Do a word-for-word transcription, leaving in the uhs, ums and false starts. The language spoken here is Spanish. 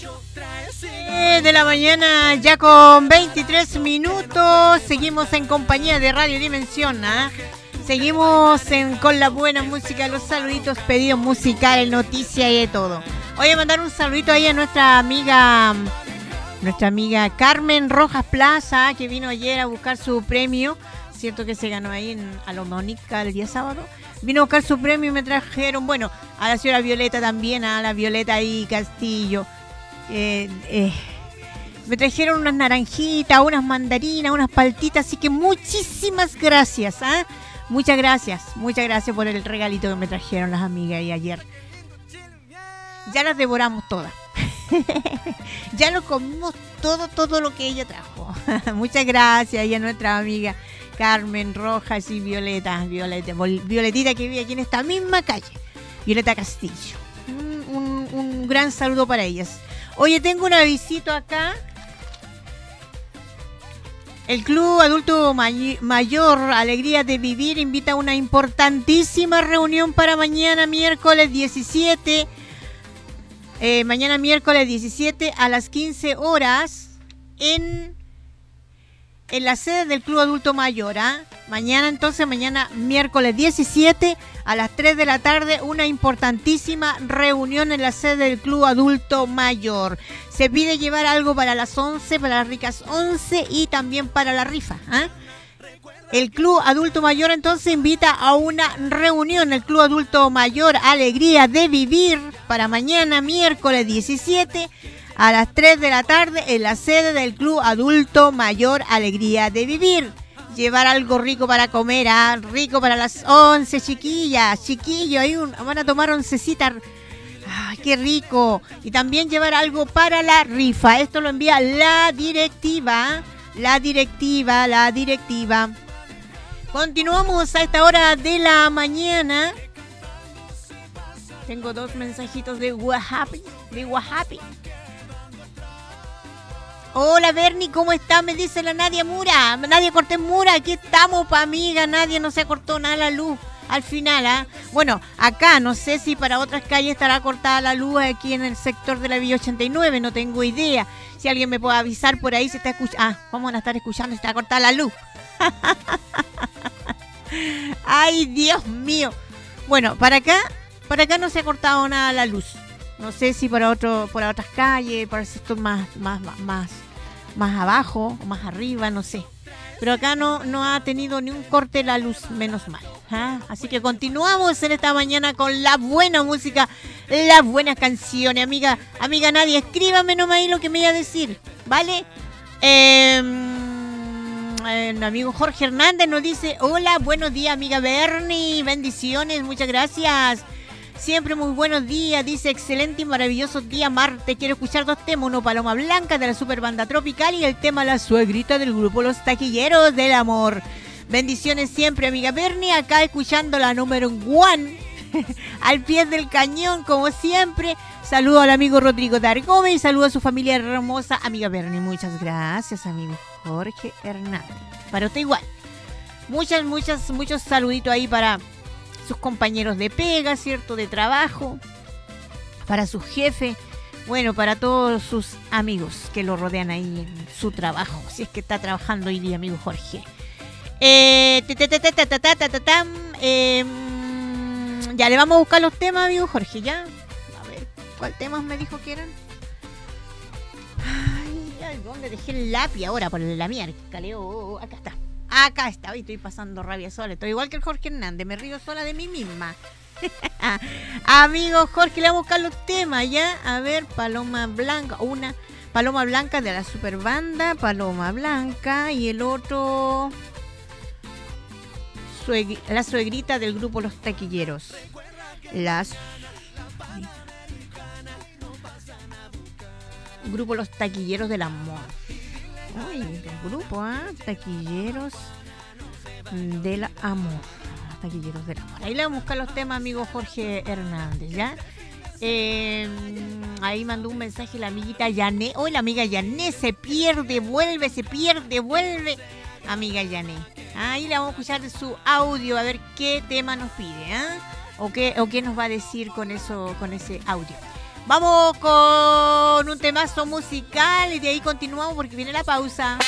De la mañana ya con veintitrés minutos. Seguimos en compañía de Radio Dimensión, ¿eh? Seguimos en, con la buena música, los saluditos, pedidos musicales, noticias y de todo. Voy a mandar un saludito ahí a nuestra amiga Nuestra amiga Carmen Rojas Plaza, que vino ayer a buscar su premio. Cierto que se ganó ahí en Alomónica el día sábado. Vino a buscar su premio y me trajeron, bueno, a la señora Violeta también, a la Violeta ahí Castillo. Eh, eh, me trajeron unas naranjitas, unas mandarinas, unas paltitas, así que muchísimas gracias, ¿eh? Muchas gracias, muchas gracias por el regalito que me trajeron las amigas y ayer. Ya las devoramos todas. Ya lo comimos todo, todo lo que ella trajo. Muchas gracias y a nuestra amiga Carmen Rojas y Violeta, Violeta, Violetita, que vive aquí en esta misma calle, Violeta Castillo. Un, un, un gran saludo para ellas. Oye, tengo un avisito acá. El Club Adulto May- Mayor Alegría de Vivir invita a una importantísima reunión para mañana miércoles diecisiete. Eh, mañana miércoles diecisiete a las quince horas en, en la sede del Club Adulto Mayor. ¿eh? Mañana entonces, mañana miércoles diecisiete a las tres de la tarde, una importantísima reunión en la sede del Club Adulto Mayor. Se pide llevar algo para las once, para las ricas once y también para la rifa. ¿eh? El Club Adulto Mayor entonces invita a una reunión, el Club Adulto Mayor Alegría de Vivir, para mañana miércoles diecisiete a las tres de la tarde en la sede del Club Adulto Mayor Alegría de Vivir. Llevar algo rico para comer, ¿eh? Rico para las once, chiquillas, chiquillos, ahí un, van a tomar oncecita. ¡Ay, qué rico! Y también llevar algo para la rifa. Esto lo envía la directiva, la directiva, la directiva. Continuamos a esta hora de la mañana. Tengo dos mensajitos de WhatsApp, de WhatsApp. Hola Bernie, ¿cómo está? Me dice la Nadia Mura, Nadia Cortés Mura, aquí estamos pa' amiga, Nadia, no se cortó nada la luz al final, ¿ah? ¿eh? Bueno, acá no sé si para otras calles estará cortada la luz aquí en el sector de la Villa ochenta y nueve, no tengo idea. Si alguien me puede avisar por ahí, se está escuchando. Ah, vamos a estar escuchando, si está cortada la luz. Ay, Dios mío. Bueno, para acá, para acá no se ha cortado nada la luz. No sé si para otro, para otras calles, para sector más, más, más, más, más abajo o más arriba, no sé. Pero acá no, no ha tenido ni un corte la luz, menos mal. ¿eh? Así que continuamos en esta mañana con la buena música, las buenas canciones. Amiga, amiga Nadia, escríbame nomás ahí lo que me iba a decir, ¿vale? Eh, eh, amigo Jorge Hernández nos dice, hola, buenos días, amiga Bernie, bendiciones, muchas gracias. Siempre muy buenos días, dice, excelente y maravilloso día martes. Quiero escuchar dos temas, uno Paloma Blanca de la Super Banda Tropical y el tema La Suegrita del grupo Los Taquilleros del Amor. Bendiciones siempre, amiga Bernie, acá escuchando la número one, al pie del cañón, como siempre. Saludo al amigo Rodrigo Dargome y saludo a su familia hermosa, amiga Bernie. Muchas gracias, amigo Jorge Hernández. Para usted igual. Muchas, muchas, muchos saluditos ahí para sus compañeros de pega, ¿cierto? De trabajo, para su jefe, bueno, para todos sus amigos que lo rodean ahí en su trabajo, si es que está trabajando hoy día, amigo Jorge. Eh, eh, ya le vamos a buscar los temas, amigo Jorge, ¿ya? A ver, ¿cuál temas me dijo que eran? Ay, ay, ¿dónde dejé el lápiz ahora? Por la miércoles, oh, acá está. Acá está, hoy estoy pasando rabia sola. Estoy igual que el Jorge Hernández, me río sola de mí misma. Amigo Jorge, le vamos a buscar los temas, ¿ya? A ver, Paloma Blanca, una Paloma Blanca de la Super Banda, Paloma Blanca, y el otro, sueg- la suegrita del grupo Los Taquilleros. Las grupo Los Taquilleros del Amor. Uy, el grupo, ¿ah? ¿eh? Taquilleros del Amor. Taquilleros del Amor. Ahí le vamos a buscar los temas, amigo Jorge Hernández, ¿ya? Eh, ahí mandó un mensaje la amiguita Yané. Hoy la amiga Yané se pierde, vuelve, se pierde, vuelve. Amiga Yané. Ahí le vamos a escuchar su audio, a ver qué tema nos pide, ¿ah? ¿eh? O qué, o qué nos va a decir con eso, con ese audio. Vamos con un temazo musical y de ahí continuamos porque viene la pausa.